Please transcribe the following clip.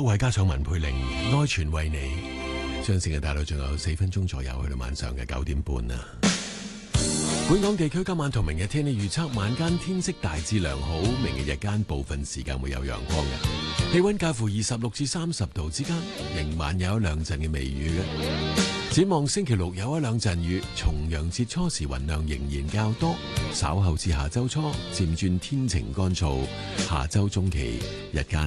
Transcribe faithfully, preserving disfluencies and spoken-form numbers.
為加上文佩玲愛全為你。將成日帶到仲有四分鐘左右，去到晚上嘅九點半啦。本港地區今晚同明日天氣預測：晚間天色大致良好，明日日間部分時間會有陽光嘅，氣溫介乎二十六至三十度之間。明晚有一兩陣嘅微雨嘅。展望星期六有一兩陣雨，重陽節初時雲量仍然較多，稍後至下周初漸轉天晴乾燥，下周中期日間